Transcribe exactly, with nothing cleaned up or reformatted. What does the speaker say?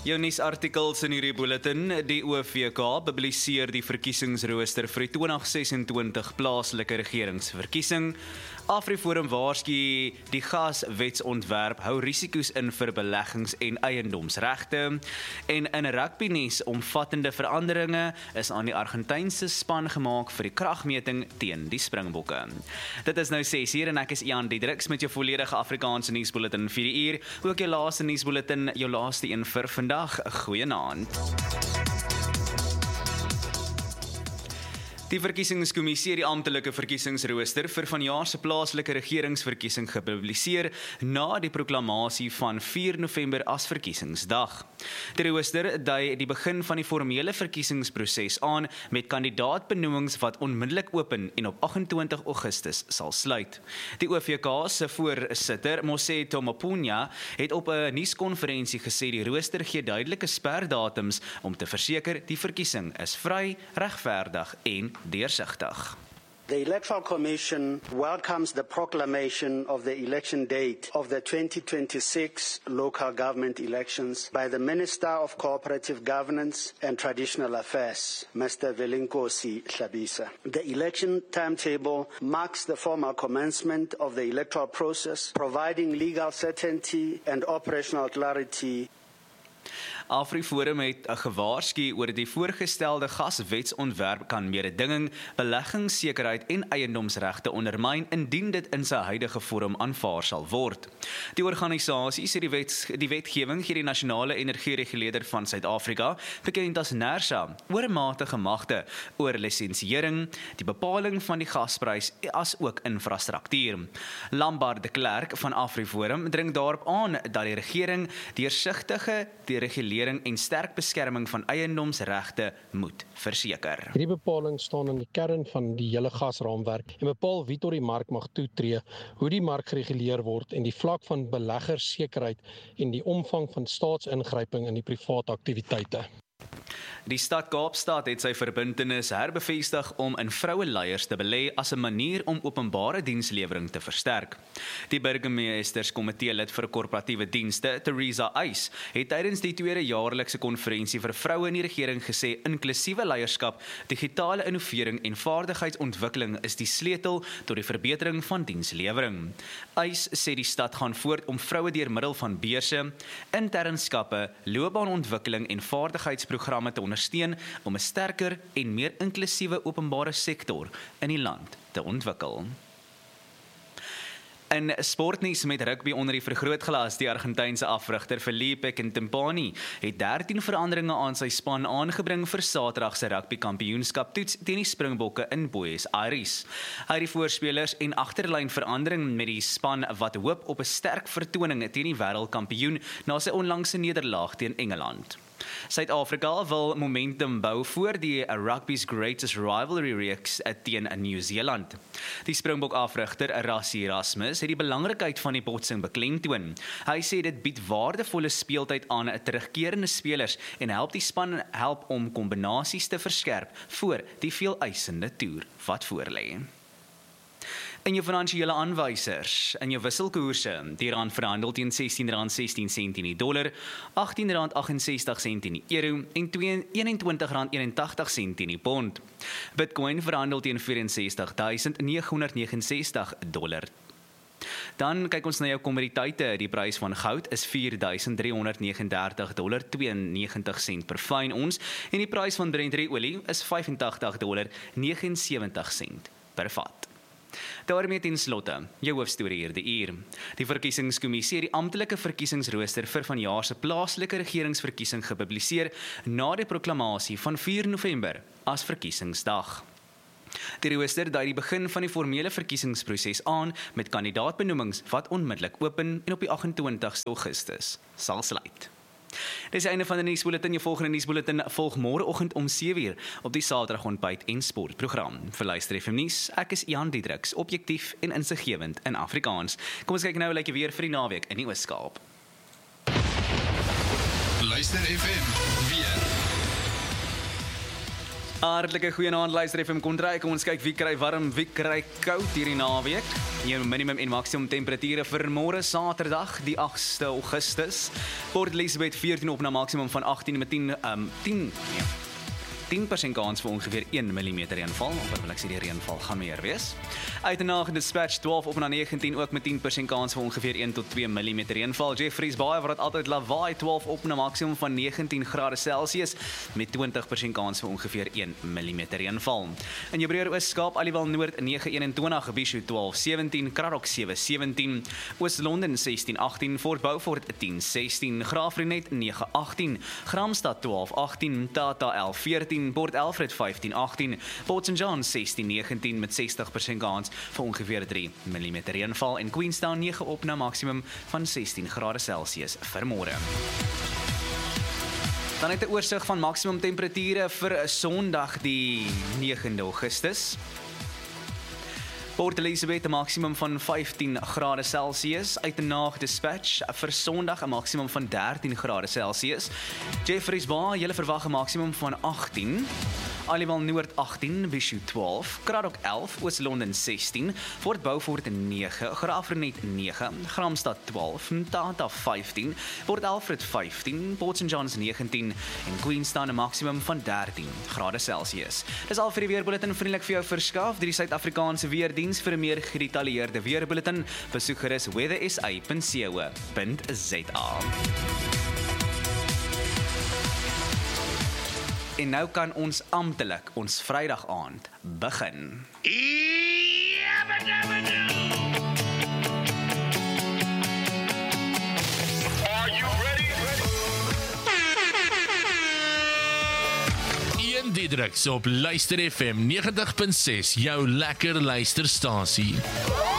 Jou nuusartikels in hierdie bulletin, die O V K publiseer die verkiesingsrooster vir die twintig sesentwintig plaaslike regeringsverkiesing. AfriForum waarsku die gaswetsontwerp hou risiko's in vir beleggings en eiendomsregte. En in rugby nuus, omvattende veranderinge is aan die Argentynse span gemaak vir die kragmeting teen die Springbokke. Dit is nou ses uur en ek is Ian Diedriks met jou volledige Afrikaanse nuusbulletin vir die uur. Ook jou laaste nuusbulletin, jou laaste een vir vandag. Goeienaand. Die verkiesingskommissie het die amptelike verkiesingsrooster vir vanjaar se plaaslike regeringsverkiesing gepubliseer na die proklamasie van vier November as verkiesingsdag. Die rooster dui die begin van die formele verkiesingsproses aan met kandidaatbenoemings wat onmiddellik open en op agt-en-twintig Augustus sal sluit. Die O V K se voorsitter, Moseto Mapunya, het op 'n nuuskonferensie gesê die rooster gee duidelike sperdatums om te verseker die verkiesing is vry, regverdig en deursigtig. The Electoral Commission welcomes the proclamation of the election date of the twenty twenty-six local government elections by the Minister of Cooperative Governance and Traditional Affairs, Mister Velinkosi Hlabisa. The election timetable marks the formal commencement of the electoral process, providing legal certainty and operational clarity. AfriForum het gewaarsku oor die voorgestelde gaswetsontwerp kan mededinging, beleggingssekerheid en eiendomsregte ondermyn indien dit in sy huidige vorm aanvaar sal word. Die organisasie sê die, wet, die wetgewing gee die nasionale energiereguleerder van Suid-Afrika, bekend as NERSA, oormatige magte oor lisensiering, die bepaling van die gasprys as ook infrastruktuur. Lambard de Klerk van AfriForum dring daarop aan dat die regering deursigtige die regulering en sterk beskerming van eiendomsregte moet verseker. Hierdie bepaling staan in die kern van die hele gasraamwerk en bepaal wie tot die mark mag toetree, hoe die mark gereguleer word en die vlak van beleggerssekerheid en die omvang van staatsingryping in die private aktiwiteite. Die stad Kaapstad het sy verbintenis herbevestig om in vroueleiers te belê as 'n manier om openbare dienslewering te versterk. Die burgemeesterskomitee lid vir korporatiewe dienste, Theresa Uys, het tydens die tweede jaarlikse konferensie vir vroue in die regering gesê inklusiewe leierskap, digitale innovering en vaardigheidsontwikkeling is die sleutel tot die verbetering van dienslewering. Uys sê die stad gaan voort om vroue deur middel van beurse, internskappe, loopbaanontwikkeling en vaardigheidsprogramme te ondersteun om 'n sterker en meer inklusiewe openbare sektor in die land te ontwikkel. In sportnuus met rugby onder die vergrootglas, die Argentynse afrigter Felipe Kentempani het dertien veranderinge aan sy span aangebring vir Saterdag se rugby kampioenskap toets teen die Springbokke in Buenos Aires. Hy het die voorspelers en agterlyn verandering met die span wat hoop op 'n sterk vertoning teen die wêreldkampioen na sy onlangse nederlaag teen Engeland. Suid-Afrika wil momentum bou voor die rugby's greatest rivalry reeks teen Nieu-Seeland. Die Springbok afrigter Rassie Erasmus het die belangrikheid van die botsing beklemtoon. Hy sê dit bied waardevolle speeltyd aan terugkerende spelers en help die span help om kombinasies te verskerp voor die veeleisende toer wat voorlê. In jou finansiële aanwysers, in jou wisselkoerse, die rand verhandel teen sestien rand sestien sent in die dollar, agttien rand agt en sestig sent in die euro en eenentwintig rand eenentagtig sent in die pond. Bitcoin verhandel teen vyf en sestig duisend neghonderd vyf en sestig dollar. Dan kyk ons na jou kommoditeite. Die prys van goud is vier duisend driehonderd vyf en dertig dollar vyf en negentig sent per fyn ons en die prys van Brent olie is vyf en tagtig dollar vyf en sewentig sent per vat. Daarmee ten slotte, jou hoofstorie hierdie uur. Die verkiesingskommissie het die amptelike verkiesingsrooster vir vanjaar se plaaslike regeringsverkiesing gepubliseer na die proklamasie van vier November as verkiesingsdag. Die rooster dui die begin van die formele verkiesingsproses aan met kandidaatbenoemings wat onmiddellik open en op die agt-en-twintigste Augustus sal sluit. Dis die einde van die nuusbulletin. Jou volgende nuusbulletin volg môreoggend om sewe uur op die Saterdag ontbyt en sportprogram. Vir Luister F M nuus, ek is Ian Diedriks, objektief en insiggewend in Afrikaans. Kom ons kyk nou like weer vir die naweek in die Oos-Kaap. Luister F M weer. Hartlike goeienaand luister F M Kontry. Kom ons kyk wie kry warm, wie kry koud hierdie naweek. Jou minimum en maksimum temperature vir môre Saterdag, die agste Augustus. Port Elizabeth veertien op na maksimum van agttien met tien um tien ja. tien persent kans vir ongeveer een millimeter reënval, of wil ek sê die reënval gaan meer wees. Uitenaag Dispatch twaalf op na negentien, ook met tien persent kans vir ongeveer een tot twee millimeter reënval. Jeffreys Bay waar dit altyd lawaai, twaalf op na maksimum van negentien grade Celsius, met twintig persent kans vir ongeveer een millimeter reënval. In jou breër Oos-Kaap, Aliwal Noord nege eenentwintig, Bishu twaalf sewentien, Kraddock sewe sewentien, Oos-London sestien agttien, Fort Beaufort tien sestien, Graafrenet nege agttien, Gramstad twaalf agttien, Tata elf veertien, Port Alfred vyftien agttien, Port Saint John sestien negentien met sestig persent kans vir ongeveer drie millimeter reënval en Queenstown nege op na maksimum van sestien grade Celsius vir môre. Dan het 'n oorsig van maksimum temperature vir Sondag die negende Augustus. Port Elizabeth 'n maksimum van vyftien grade Celsius, Uitenaag Dispatch vir Sondag 'n maksimum van dertien grade Celsius. Jeffreys Bay, julle verwag 'n maksimum van agttien. Aliwal Noord agttien, Bishu twaalf, Kraddock elf, Oos-London sestien, Fort Beaufort nege, Graafrenet nege, Gramstad twaalf, Tata vyftien, Port Alfred vyftien, Port Saint Johns negentien en Queenstown 'n maksimum van dertien grade Celsius. Dis al vir die weerbulletin vriendelik vir jou verskaf deur die Suid-Afrikaanse Weerdiens. Vir 'n meer gedetailleerde weerbulletin besoek gerus weather s a punt co punt z a. En nou kan ons amptelik ons Vrydag aand begin. Are you ready? Ian Diedriks op Luister F M negentig punt ses, jou lekker luisterstasie.